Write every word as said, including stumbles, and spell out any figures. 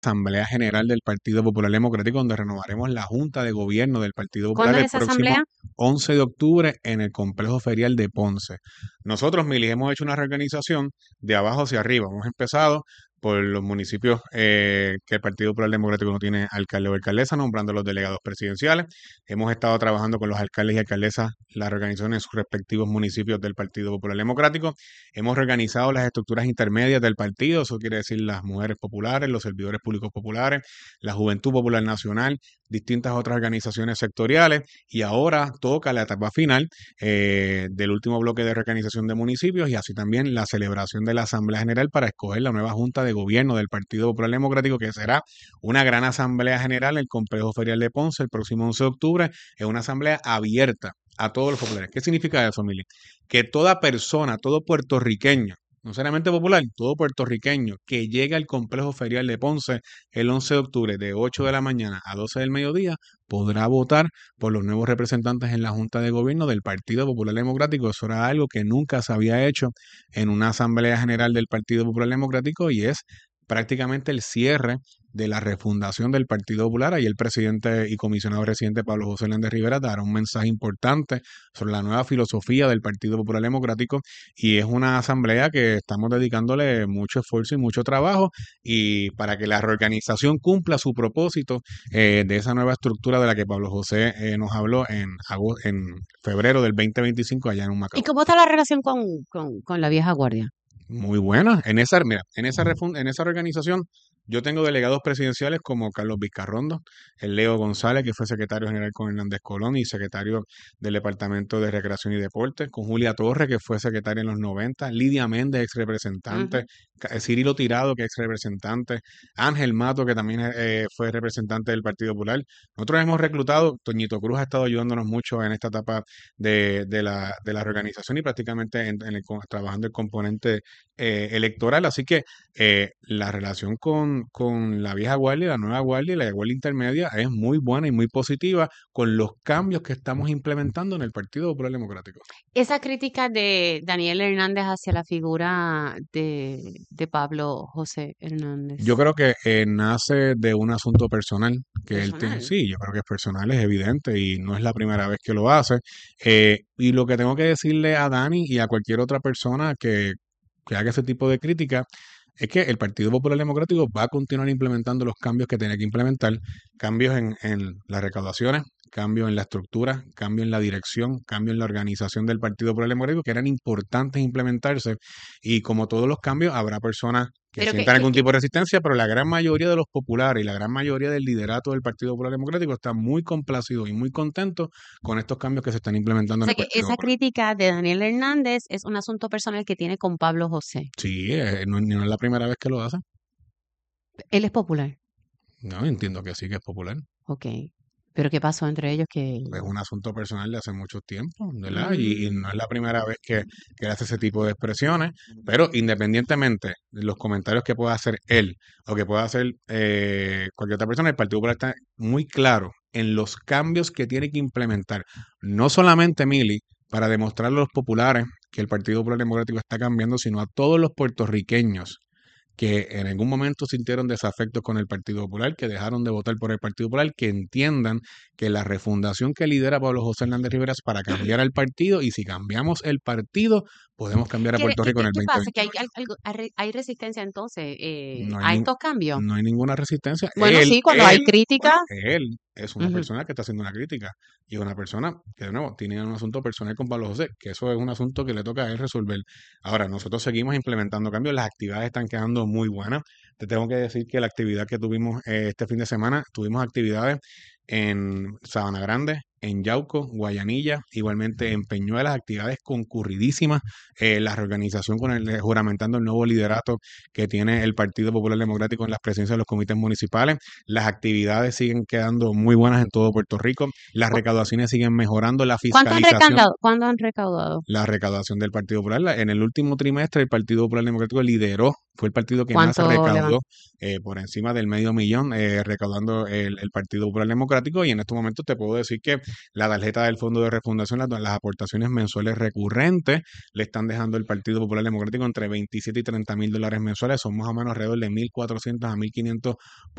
Asamblea General del Partido Popular Democrático, donde renovaremos la Junta de Gobierno del Partido Popular ¿Cuándo el es esa próximo asamblea? once de octubre en el Complejo Ferial de Ponce. Nosotros, Mili, hemos hecho una reorganización de abajo hacia arriba. Hemos empezado por los municipios eh, que el Partido Popular Democrático no tiene alcalde o alcaldesa, nombrando los delegados presidenciales. Hemos estado trabajando con los alcaldes y alcaldesas, las organizaciones en sus respectivos municipios del Partido Popular Democrático. Hemos reorganizado las estructuras intermedias del partido, eso quiere decir las mujeres populares, los servidores públicos populares, la Juventud Popular Nacional, distintas otras organizaciones sectoriales, y ahora toca la etapa final eh, del último bloque de reorganización de municipios y así también la celebración de la Asamblea General para escoger la nueva Junta de Gobierno del Partido Popular Democrático, que será una gran Asamblea General en el Complejo Ferial de Ponce el próximo once de octubre. Es una asamblea abierta a todos los populares. ¿Qué significa eso, Mili? Que toda persona, todo puertorriqueño, no solamente popular, todo puertorriqueño que llegue al Complejo Ferial de Ponce el once de octubre de ocho de la mañana a doce del mediodía podrá votar por los nuevos representantes en la Junta de Gobierno del Partido Popular Democrático. Eso era algo que nunca se había hecho en una Asamblea General del Partido Popular Democrático y es prácticamente el cierre de la refundación del Partido Popular. Ahí el presidente y comisionado residente Pablo José Hernández Rivera dará un mensaje importante sobre la nueva filosofía del Partido Popular Democrático y es una asamblea que estamos dedicándole mucho esfuerzo y mucho trabajo y para que la reorganización cumpla su propósito eh, de esa nueva estructura de la que Pablo José eh, nos habló en, en febrero del veinte veinticinco allá en ¿Y Humacao. cómo está la relación con, con, con la vieja guardia? Muy buena. En esa, mira, en esa, refun- en esa organización yo tengo delegados presidenciales como Carlos Vizcarrondo, el Leo González, que fue secretario general con Hernández Colón y secretario del Departamento de Recreación y Deportes, con Julia Torres, que fue secretaria en los noventa, Lidia Méndez, ex representante, Ujú. Cirilo Tirado, que es ex representante, Ángel Mato, que también eh, fue representante del Partido Popular. Nosotros hemos reclutado, Toñito Cruz ha estado ayudándonos mucho en esta etapa de, de la, de la reorganización y prácticamente en, en el, trabajando el componente eh, electoral, así que eh, la relación con, con la vieja guardia, la nueva guardia y la guardia intermedia es muy buena y muy positiva con los cambios que estamos implementando en el Partido Popular Democrático. Esa crítica de Daniel Hernández hacia la figura de, de Pablo José Yo Hernández. creo que eh, nace de un asunto personal que él tiene, Personal. sí, yo creo que es personal, es evidente y no es la primera vez que lo hace. Eh, y lo que tengo que decirle a Dani y a cualquier otra persona que, que haga ese tipo de crítica es que el Partido Popular Democrático va a continuar implementando los cambios que tiene que implementar, cambios en, en las recaudaciones, cambios en la estructura, cambios en la dirección, cambios en la organización del Partido Popular Democrático que eran importantes implementarse y como todos los cambios habrá personas que Pero que, sientan que, algún que- tipo de resistencia, pero la gran mayoría de los populares y la gran mayoría del liderato del Partido Popular Democrático están muy complacidos y muy contentos con estos cambios que se están o implementando en sea el que Partido esa Popular. crítica de Daniel Hernández es un asunto personal que tiene con Pablo José. Sí, eh, no, no es la primera vez que lo hacen. Él es popular. No, entiendo que sí que es popular. Ok. Pero ¿qué pasó entre ellos que... Es un asunto personal de hace mucho tiempo, ¿verdad? Y, y no es Mm, la primera vez que, que él hace ese tipo de expresiones, pero independientemente de los comentarios que pueda hacer él o que pueda hacer eh, cualquier otra persona, el Partido Popular está muy claro en los cambios que tiene que implementar, no solamente Mili, para demostrarle a los populares que el Partido Popular Democrático está cambiando, sino a todos los puertorriqueños que en algún momento sintieron desafectos con el Partido Popular, que dejaron de votar por el Partido Popular, que entiendan que la refundación que lidera Pablo José Hernández Rivera es para cambiar al partido y si cambiamos el partido, podemos cambiar a ¿Qué, Puerto qué, Rico en qué- el qué pasa? Que hay, dos mil veinticuatro. hay, algo- hay re- hay resistencia entonces eh, No hay, a nin- estos cambios. no hay ninguna resistencia. Bueno, Él, sí, cuando hay él, bueno, crítica. él es una Ujú. persona que está haciendo una crítica y es una persona que, de nuevo, tiene un asunto personal con Pablo José, que eso es un asunto que le toca a él resolver. Ahora, nosotros seguimos implementando cambios, las actividades están quedando muy buenas. Te tengo que decir que la actividad que tuvimos eh, este fin de semana, tuvimos actividades en Sabana Grande, en Yauco, Guayanilla, igualmente en Peñuelas, actividades concurridísimas, eh, la reorganización con el, eh, juramentando el nuevo liderato que tiene el Partido Popular Democrático en las presidencias de los comités municipales, las actividades siguen quedando muy buenas en todo Puerto Rico, las ¿Cu- recaudaciones siguen mejorando, la ¿Cuánto han fiscalización. recaudado? ¿Cuánto han recaudado? La recaudación del Partido Popular. La- En el último trimestre, el Partido Popular Democrático lideró, fue el partido que más ¿Cuánto recaudó levantó? eh, por encima del medio millón, eh, recaudando el, el Partido Popular Democrático. Y en estos momentos te puedo decir que la tarjeta del Fondo de Refundación, las, las aportaciones mensuales recurrentes, le están dejando el Partido Popular Democrático entre veintisiete y treinta mil dólares mensuales. Son más o menos alrededor de mil cuatrocientos a mil quinientos